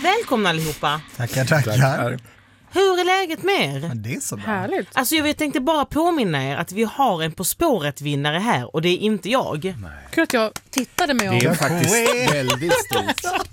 Välkomna allihopa. Tackar. Hur är läget med er? Men det är så bra. Härligt. Alltså jag tänkte bara påminna er att vi har en På spåret-vinnare här och det är inte jag. Kul att jag tittade mig om. Det är faktiskt väldigt stort.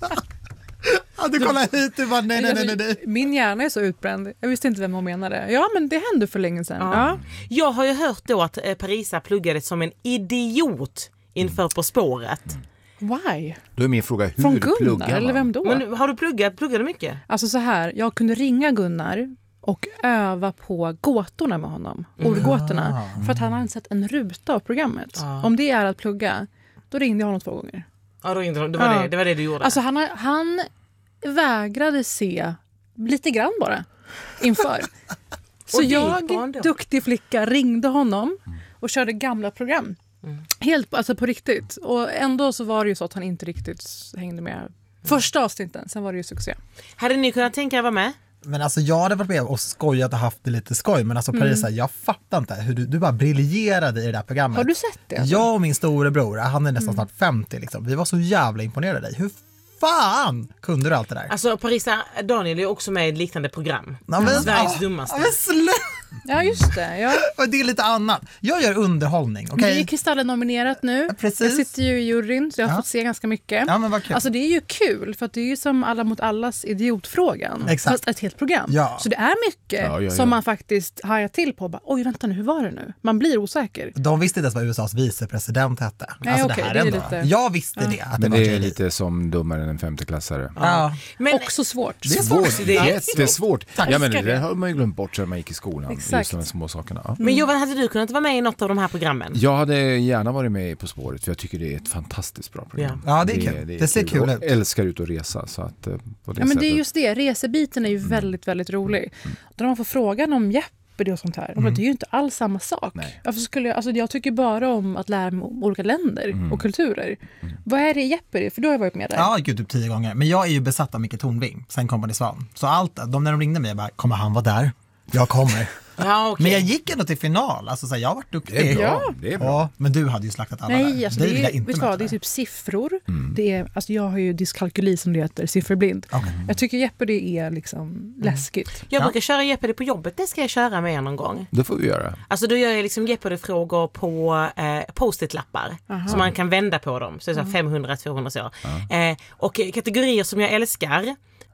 Ja, du kollar hit, du bara nej. Min hjärna är så utbränd. Jag visste inte vem hon menade. Ja, men det hände för länge sedan. Ja. Jag har ju hört då att Parisa pluggade som en idiot inför På spåret. Why? Då är min fråga, hur Från Gunnar, pluggar man? eller vem då? Men har du pluggat mycket? Alltså så här, jag kunde ringa Gunnar och öva på gåtorna med honom. Ordgåtorna. För att han hade sett en ruta av programmet. Om det är att plugga, då ringde jag honom 2 gånger. Ja, då inte, det var det du gjorde. Alltså han vägrade se lite grann bara inför. Så jag, duktig flicka, ringde honom och körde gamla program. Helt alltså på riktigt. Och ändå så var det ju så att han inte riktigt hängde med. Första avsnitten, sen var det ju succé. Hade ni kunnat tänka er vara med? Men alltså jag hade varit med och skojat och haft det lite skoj. Men alltså Parisa, jag fattar inte hur du bara briljerade i det där programmet. Har du sett det? Alltså? Jag och min storebror, han är nästan snart 50 liksom. Vi var så jävla imponerade av dig. Hur fan kunde du allt det där? Alltså Parisa, Daniel är också med i ett liknande program. Sveriges dummaste. Ja, just det. Ja. Det är lite annat. Jag gör underhållning, okej? Det är Kristallen nominerat nu. Precis. Jag sitter ju i juryn, så jag har fått se ganska mycket. Ja, men vad kul. Alltså det är ju kul, för att det är ju som Alla mot allas idiotfrågan. Exakt. Fast ett helt program. Ja. Så det är mycket som man faktiskt hajar till på. Bara, oj, vänta nu, hur var det nu? Man blir osäker. De visste inte ens vad USAs vicepresident hette. Nej, alltså okej, det här det är ändå. lite... Jag visste det. Att Men var det är tjejer. lite som dummare än en 5:e-klassare. Ja. Men Också svårt. Det är svårt. Det är Jättesvårt. Tack. Ja, men det har man ju glömt bort sen man gick i skolan. Exakt. Just de små sakerna. Ja. Men Johan, hade du kunnat vara med i något av de här programmen? Jag hade gärna varit med På spåret, för jag tycker det är ett fantastiskt bra program. Ja, det är kul. Det ser kul ut. Jag älskar ut och resa. Så att, på det Ja, men sättet. det är just det. Resebiten är ju väldigt, väldigt rolig. Då man får frågan om Jeopardy och sånt här. Men det är ju inte alls samma sak. Jag tycker bara om att lära mig om olika länder och kulturer. Vad är det i Jeopardy? För du har jag varit med där. Ja, gud, typ 10 gånger. Men jag är ju besatt av Micke Tornving, sen Kompani Svan. Så när de ringde mig, jag bara, kommer han vara där? Jag kommer. Ja, okay. Men jag gick ändå till final. Alltså, så här, jag har varit duktig. Det är bra. Ja. Det är bra. Ja, men du hade ju slaktat alla Nej, där. alltså Dig det vill jag är, inte vet du vad, möta det är där. typ siffror. Det är, alltså jag har ju dyskalkyli som det heter, sifferblind. Jag tycker Jeopardy är liksom läskigt. Jag brukar köra Jeopardy på jobbet, det ska jag köra med er någon gång. Det får vi göra. Alltså då gör jag liksom Jeopardy-frågor på post-it-lappar. Så man kan vända på dem. Så det är så 500-200 så. Och kategorier som jag älskar.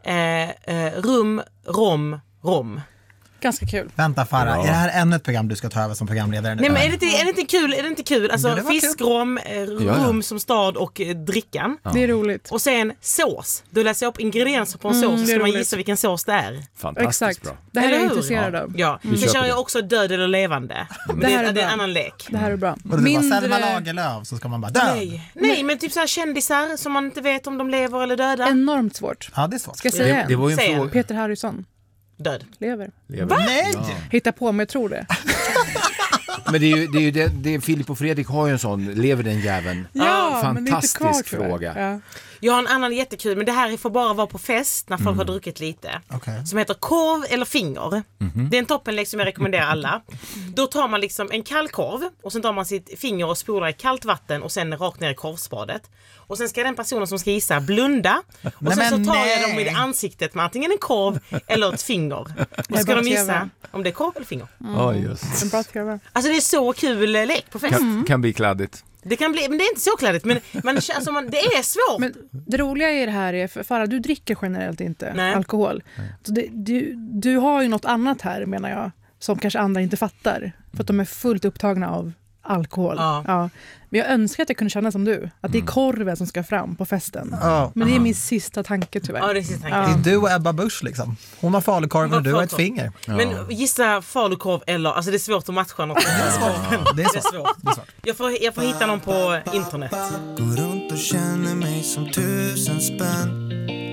Rum, rom. Ganska kul. Vänta Farah, är det här ännu ett program du ska ta över som programledare nu? Nej, men är det inte kul? Alltså Ja, det var fiskrom, rum som stad och drickan. Det är roligt. Och sen sås. Du läser upp ingredienser på en sås så ska man gissa vilken sås det är. Fantastiskt Exakt. bra. Det här är Eller jag hur? intresserad av. Ja. Sen köper kör det. jag också död eller levande. Men Det här är det är bra. en annan lek. Det här är bra. Och du bara, Selma Lagerlöf, så ska man bara död. Nej, men typ så här kändisar som man inte vet om de lever eller döda. Enormt svårt. Ja, det är svårt. Ska jag säga Det var ju en Säg fråga. Peter Harrison Död. lever. Nej! Hitta på, men jag tror det. Men det är Filip och Fredrik har ju en sån, lever den jäveln? Men det är inte kvar, Fantastisk tyvärr. fråga. Ja. Jag har en annan jättekul, men det här får bara vara på fest när folk har druckit lite. Okej. Som heter korv eller finger. Det är en toppenlek som jag rekommenderar alla. Då tar man liksom en kall korv och sen tar man sitt finger och spolar i kallt vatten och sen rakt ner i korvspadet. Och sen ska den personen som ska gissa blunda. Och sen så tar jag dem i ansiktet med antingen en korv eller ett finger. Och ska de gissa om det är korv eller finger. Ja, just. En bra TV. Alltså det är så kul lek på fest. Kan bli kladdigt. Det kan bli, men det är inte så kladdigt. Men det är svårt. Men det roliga i det här är, för Farah, du dricker generellt inte alkohol. Så du har ju något annat här, menar jag, som kanske andra inte fattar. För att de är fullt upptagna av alkohol. Ja. Men jag önskar att jag kunde känna som du. Att det är korven som ska fram på festen. Men det är min sista tanke tyvärr. Ja, det är sista tanke. Det är du och Ebba Busch liksom. Hon har falukorven och du har ett finger. Men gissa falukorv eller, alltså det är svårt att matcha något. Det är svårt. Jag får hitta någon på internet. Går runt och känner mig som 1000 spänn.